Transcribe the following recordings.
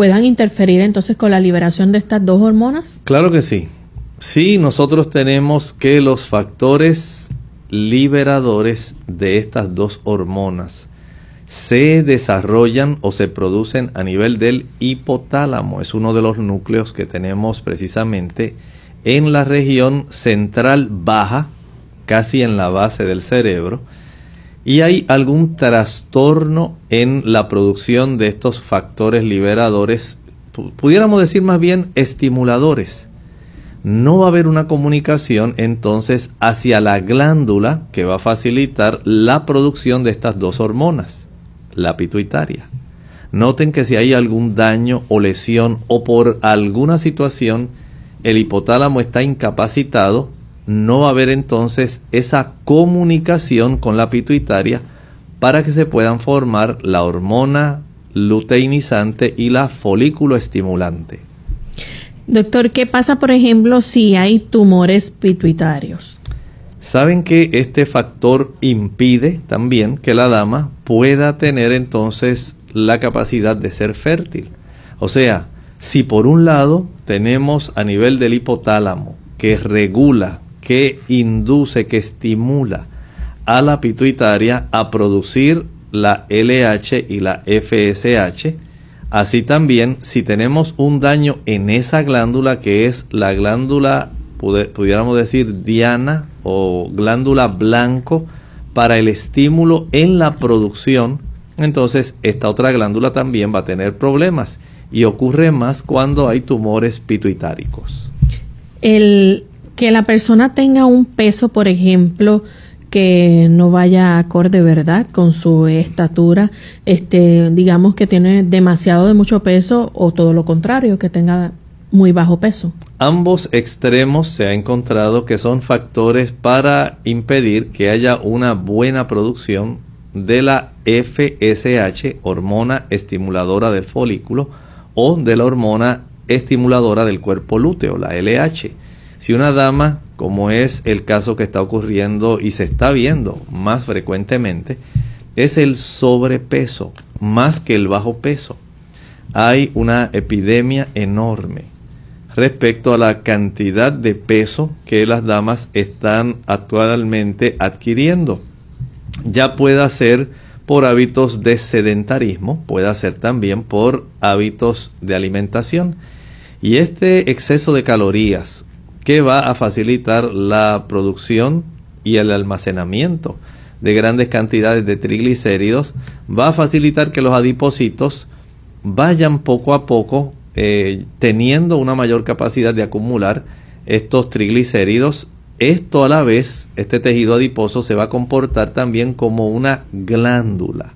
puedan interferir entonces con la liberación de estas dos hormonas? Claro que sí. Sí, nosotros tenemos que los factores liberadores de estas dos hormonas se desarrollan o se producen a nivel del hipotálamo. Es uno de los núcleos que tenemos precisamente en la región central baja, casi en la base del cerebro, y hay algún trastorno en la producción de estos factores liberadores, pudiéramos decir más bien estimuladores. No va a haber una comunicación entonces hacia la glándula que va a facilitar la producción de estas dos hormonas, la pituitaria. Noten que si hay algún daño o lesión o por alguna situación el hipotálamo está incapacitado, no va a haber entonces esa comunicación con la pituitaria para que se puedan formar la hormona luteinizante y la folículo estimulante. Doctor, ¿qué pasa, por ejemplo, si hay tumores pituitarios? Saben que este factor impide también que la dama pueda tener entonces la capacidad de ser fértil. O sea, si por un lado tenemos a nivel del hipotálamo que regula, que induce, que estimula a la pituitaria a producir la LH y la FSH, así también si tenemos un daño en esa glándula que es la glándula, pudiéramos decir diana o glándula blanco para el estímulo en la producción, entonces esta otra glándula también va a tener problemas y ocurre más cuando hay tumores pituitáricos. Que la persona tenga un peso, por ejemplo, que no vaya acorde, ¿verdad?, con su estatura, digamos que tiene demasiado de mucho peso, o todo lo contrario, que tenga muy bajo peso. Ambos extremos se ha encontrado que son factores para impedir que haya una buena producción de la FSH, hormona estimuladora del folículo, o de la hormona estimuladora del cuerpo lúteo, la LH. Si una dama, como es el caso que está ocurriendo y se está viendo más frecuentemente, es el sobrepeso más que el bajo peso, hay una epidemia enorme respecto a la cantidad de peso que las damas están actualmente adquiriendo. Ya pueda ser por hábitos de sedentarismo, puede ser también por hábitos de alimentación. Y este exceso de calorías que va a facilitar la producción y el almacenamiento de grandes cantidades de triglicéridos, va a facilitar que los adipocitos vayan poco a poco teniendo una mayor capacidad de acumular estos triglicéridos. Esto a la vez, este tejido adiposo se va a comportar también como una glándula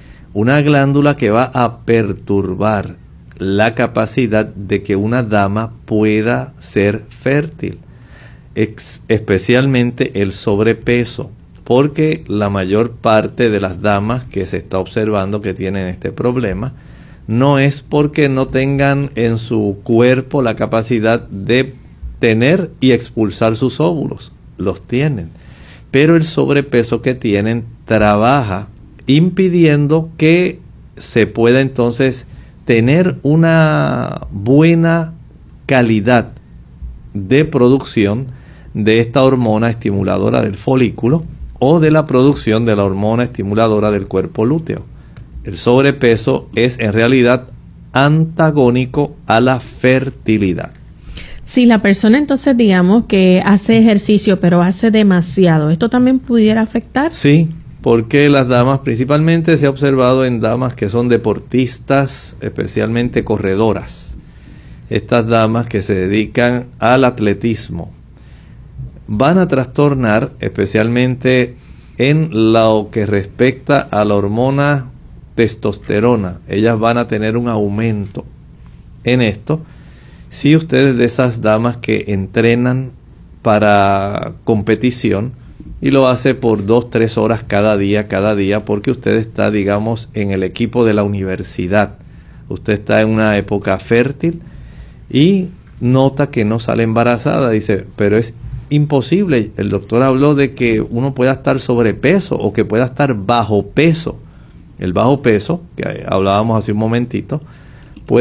que va a perturbar la capacidad de que una dama pueda ser fértil, especialmente el sobrepeso, porque la mayor parte de las damas que se está observando que tienen este problema no es porque no tengan en su cuerpo la capacidad de tener y expulsar sus óvulos, los tienen, pero el sobrepeso que tienen trabaja impidiendo que se pueda entonces tener una buena calidad de producción de esta hormona estimuladora del folículo o de la producción de la hormona estimuladora del cuerpo lúteo. El sobrepeso es en realidad antagónico a la fertilidad. Si la persona entonces digamos que hace ejercicio pero hace demasiado, ¿esto también pudiera afectar? Sí, porque las damas, principalmente se ha observado en damas que son deportistas, especialmente corredoras. Estas damas que se dedican al atletismo van a trastornar, especialmente en lo que respecta a la hormona testosterona. Ellas van a tener un aumento en esto. Si ustedes de esas damas que entrenan para competición y lo hace por 2-3 horas cada día, porque usted está, digamos, en el equipo de la universidad, usted está en una época fértil y nota que no sale embarazada, dice, pero es imposible. El doctor habló de que uno pueda estar sobrepeso o que pueda estar bajo peso. El bajo peso, que hablábamos hace un momentito,